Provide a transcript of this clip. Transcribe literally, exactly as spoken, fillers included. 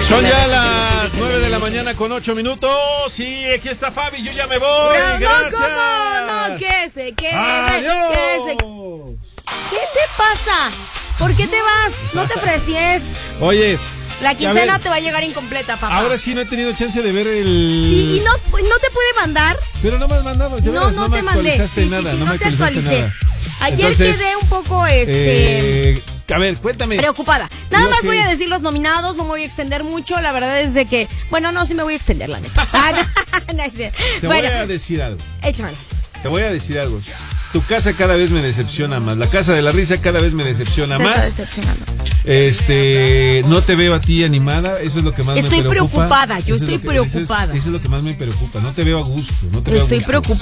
Son ya las nueve de la mañana con ocho minutos. Sí, aquí está Fabi, yo ya me voy. No, Gracias. ¿cómo? No, ¿qué se quede? Adiós. ¿Qué se... ¿Qué te pasa? ¿Por qué te vas? No te precies. Oye, la quincena ver, te va a llegar incompleta, papá. Ahora sí no he tenido chance de ver el... Sí, y no, no te pude mandar. Pero no me has mandado. De no, veras, no, no te me mandé. actualizaste Sí, nada. sí, sí, no, no me te actualizaste actualicé. nada. Ayer Entonces, quedé un poco, este... Eh, a ver, cuéntame. Preocupada. Nada Lo más que... voy a decir los nominados, no me voy a extender mucho. La verdad es de que... Bueno, no, sí me voy a extender, la neta. No, Te bueno, voy a decir algo. Échamelo. Te voy a decir algo. Tu casa cada vez me decepciona más. La casa de la risa cada vez me decepciona Te más. está decepcionando. Este, no te veo a ti animada, eso es lo que más estoy me preocupa. preocupada, yo eso estoy es que, preocupada. Eso es, eso es lo que más me preocupa. No te veo a gusto, no te veo Estoy a gusto. preocupada.